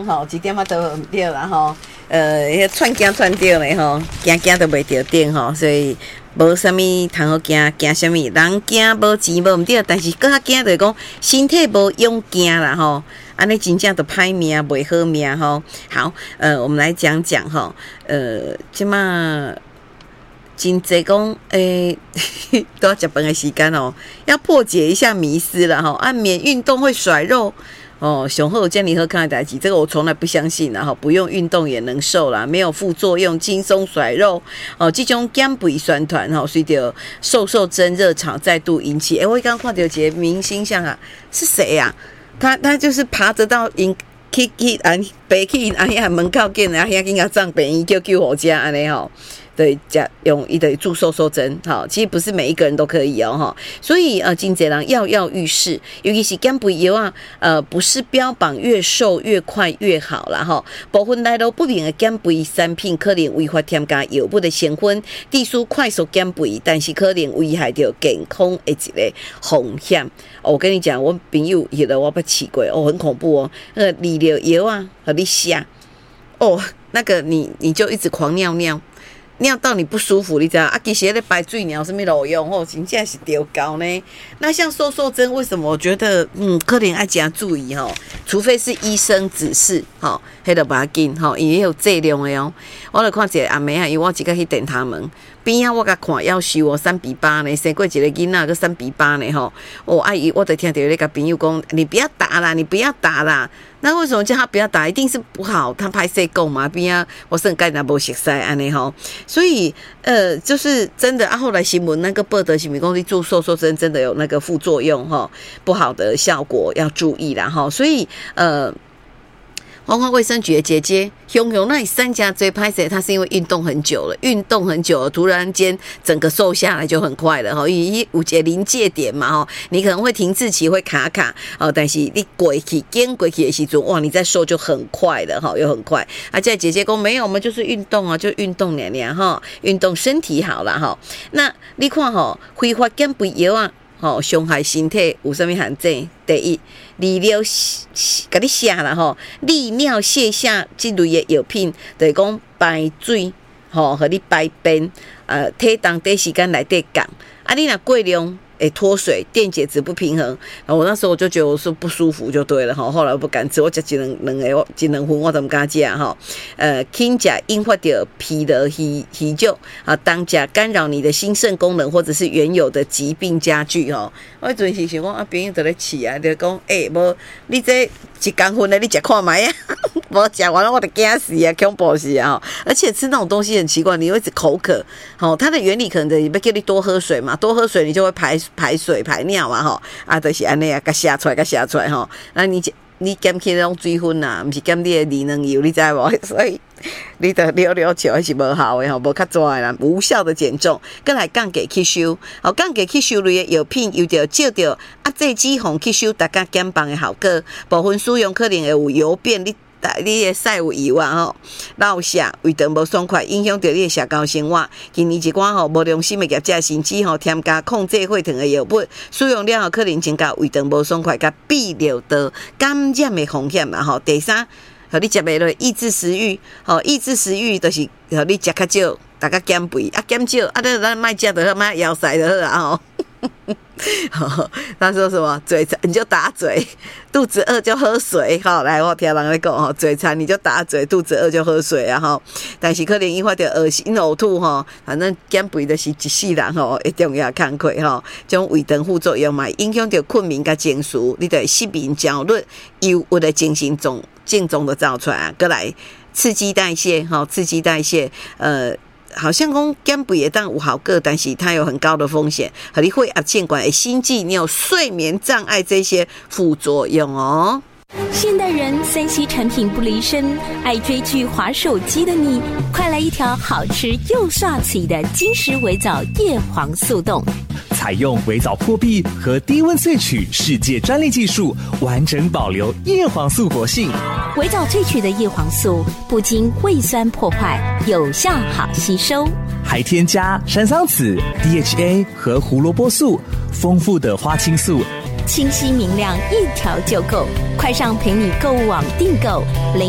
讲吼，一点仔都唔对啦吼。串惊串着咧吼，惊都袂着顶吼，所以无啥物通好惊，惊啥物？人惊无钱无唔对，但是更较惊就是讲身体无勇惊啦吼。安尼真正都歹命，袂好命吼。好，我们来讲讲吼，即马真济讲都要食饭的时间哦，要破解一下迷思了吼。免运动会甩肉。雄厚健力喝康的代志，这个我从来不相信啦，不用运动也能瘦啦，没有副作用，轻松甩肉。这种减肥宣传随着瘦针热潮再度引起。我刚看到一个明星像啊，是谁啊？他就是爬着到去爬去安遐门口见人遐囡仔撞病院叫救护车安尼吼。对，用伊的注瘦针，好，其实不是每一个人都可以哦，哈，所以真侪人跃欲试，尤其是减肥药啊，不是标榜越瘦越快越好啦，哈，部分来路不明的减肥产品可能违法添加药物的成分，致使快速减肥，但是可能危害到健康的一个风险。我跟你讲，我朋友有的我捌试过，很恐怖哦，利尿药啊，和你下，那个你就一直狂尿到你不舒服，你知道啊？其实咧排水尿什么路用真正是丢高呢。那像瘦针，为什么我觉得可能要加注意除非是医生指示迄就把它紧因为有剂量的哦。我就看一个阿妹啊，因为我自己去电他们边啊，我甲看夭寿3比8呢，生过一个囡仔个3比8呢阿姨，我就听到那个朋友讲，你不要打啦，你不要打啦。那为什么叫他不要打？一定是不好，他拍摄讲嘛，边啊，我是干那无熟悉安尼所以就是真的后来新闻那个报道是咪讲你注瘦针真的有那个副作用不好的效果要注意啦所以环环卫生局的姐姐熊那里3家最拍摄，他是因为运动很久了，突然间整个瘦下来就很快了因为有一个临界点嘛你可能会停滞期会卡但是你过去的时候哇，你再瘦就很快了又很快。这姐姐说没有，我们就是运动就运动娘运动身体好了那你看非法减肥药啊伤害身体有啥物限制？第一，利尿甲你写啦利尿泻下这类的药品，就是讲排水和你排便体重短时间内底降你若过量会脱水，电解质不平衡。我那时候我就觉得我是不舒服就对了后来我不敢吃，我吃一两份我都不敢吃轻食引发到疲劳虚弱当食干扰你的心肾功能，或者是原有的疾病加剧我迄阵是想讲朋友在咧饲就讲无你这一公分的你吃看卖无吃完了我就惊死恐怖死而且吃那种东西很奇怪，你会一直口渴它的原理可能就是要叫你多喝水嘛，多喝水你就会排水排尿嘛就是安尼甲写出来那你减去那种水分啦，不是减你的利尿油，你知无？所以你的溜球还是无效的无较抓的啦，无效的减重。再来降低吸收，降低吸收类的药品，又着照着压制脂肪吸收，大家减磅的效果。部分使用可能会有油便，你的屎有异味落下胃肠无爽快，影响到你的社交生活。今年一寡无良心的业者甚至添加控制血糖的药物，使用了可能增加胃肠无爽快，甲泌尿道感染的风险第三，你食袂落抑制食欲，抑制食欲就是你食较少，大家减肥减少咱莫食就好，莫枵塞就好他说什么嘴馋你就打嘴，肚子饿就喝水来我听人在讲嘴馋你就打嘴，肚子饿就喝水但是可能引发到恶心呕吐反正减肥就是一世人一定要工课这种胃肠副作用嘛，影响到困眠跟情绪，你就会失眠焦虑忧郁的精神症状就造出来再来刺激代谢好像讲减肥也当有效果，但是它有很高的风险，和你会压血管、心悸，你有睡眠障碍这些副作用现代人3C 产品不离身，爱追剧、滑手机的你，快来一条好吃又帅气的金石微藻叶黄素冻。 采用微藻破壁和低温萃取世界专利技术，完整保留叶黄素活性。 微藻萃取的叶黄素不经胃酸破坏，有效好吸收， 还添加山桑子、DHA 和胡萝卜素，丰富的花青素， 清晰明亮，一条就够。快上陪你购物网订购